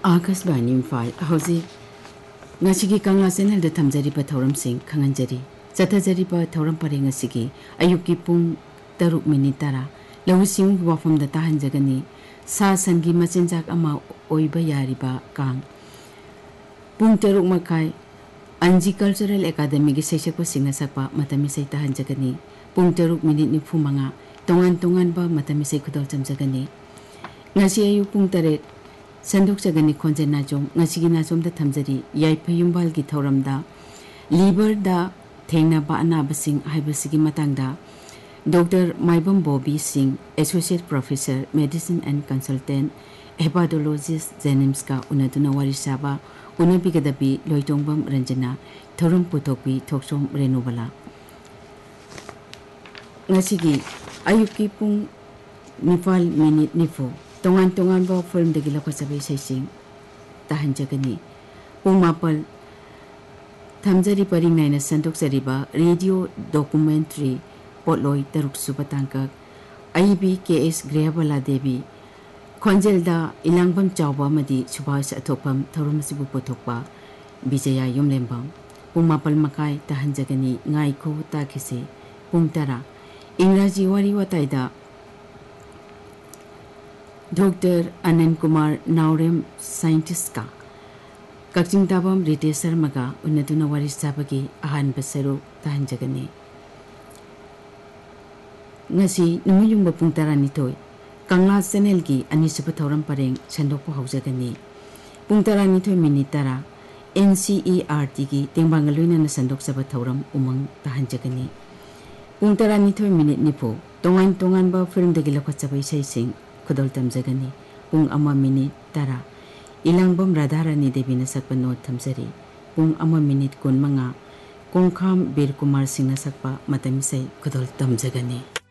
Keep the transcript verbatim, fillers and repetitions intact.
Akashvani Imphal हौजी ngasiगी kangla channel da thamjari pa thoram sing khanganjari chathajari pa thoram pare ngasigi ayuki pung taruk minute tara lawu sing wafam da tahan jagani sa sangi machinjak ama oiba yari ba kang pung taruk makai anji cultural academy gi sesek pa singna sakpa matami sai tahan jagani pung taruk minute ni phumanga tongan tongan ba matami sai khudal chamjagani ngasi ayu pung tare Sandok Jagani Konjen Najom, Nasigi Najom da Tamjari, Yaipa Yumbal gi Thoram da, Liver da Thengna ba Anaba Singh Haibasigi Matang da, Doctor Maibam Bobby Singh, Associate Professor, Medicine and Consultant, Hepatologist Zenimska Unaduna Warisaba, Unabigadabi Loitongbam Ranjana, Thorum Putopi Toksom Renubala. Nasigi, Ayuki Pung Nifal Minute Nifo. Tongan tongan ba film de gila ko sabi sai sing tahan jagani pung mapal thamjari paring naina sandok sariba radio documentary potloi taruk subatangka aibi ks grehbala devi khonjel da ilangbam chawba madi subhas athopam thorum sibu pothokpa bijaya yumlembam pung mapal makai tahan jagani ngai ko ta khise pung tara ingraji wari watai da Doctor Anand Kumar Naurem Scientist ka Kakching Tabam Ritesar Maga Unaduna Warisabagi Ahan Basaru Tahan Jagani Ngasi Numuyung Bapung Taranitoy Kangla Channel gi Anisapa Thoram Pareng Chandokpo Haujagani Pung Taranitoy Minitara N C E R T gi Tengbangaluina na Sandok Saba Thoram Umang Tahan Jagani Pung Taranitoy Minute Nipo Tongan Tongan ba film dagila ko sabay say sing Kudol tamjagani pung ama minute tara ilangbam radharani devi na sakpa not thamjari pung ama minute kun manga kongkham bir kumar singh na sakpa matamisai kudol tamjagani